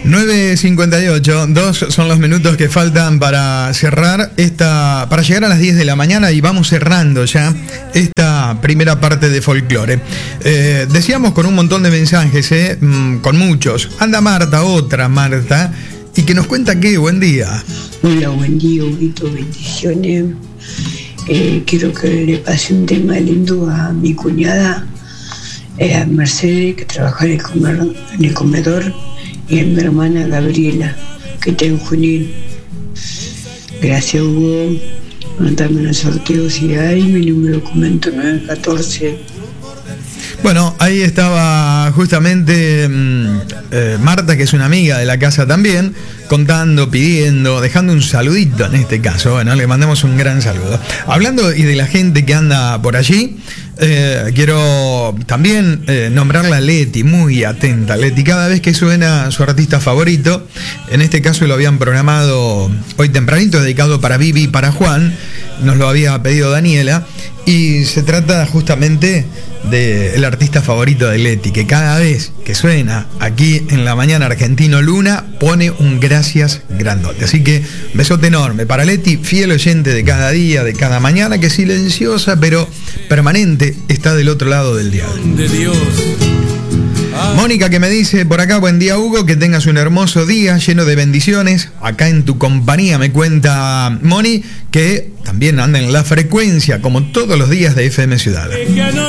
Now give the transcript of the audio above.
9:58, 2 son los minutos que faltan para cerrar para llegar a las 10 de la mañana y vamos cerrando ya esta primera parte de folclore. Decíamos con un montón de mensajes, con muchos. Anda Marta, otra Marta, y que nos cuenta que buen día. Hola, buen día, Huguito, bendiciones. Quiero que le pase un tema lindo a mi cuñada, a Mercedes, que trabaja en el comedor, y a mi hermana Gabriela, que está en Junín. Gracias, Hugo. Mándame un sorteo si hay, mi número documento 914. Bueno, ahí estaba justamente Marta, que es una amiga de la casa también, contando, pidiendo, dejando un saludito en este caso. Bueno, le mandamos un gran saludo. Hablando y de la gente que anda por allí, quiero también nombrarla a Leti, muy atenta. Leti, cada vez que suena su artista favorito, en este caso lo habían programado hoy tempranito, dedicado para Vivi y para Juan, nos lo había pedido Daniela, y se trata justamente del artista favorito de Leti, que cada vez que suena aquí en la mañana Argentino Luna, pone un gracias grandote. Así que besote enorme para Leti, fiel oyente de cada día, de cada mañana, que silenciosa pero permanente está del otro lado del dial. De Dios. Mónica, que me dice por acá: buen día, Hugo, que tengas un hermoso día lleno de bendiciones acá en tu compañía. Me cuenta Moni, que también anda en la frecuencia como todos los días de FM Ciudad.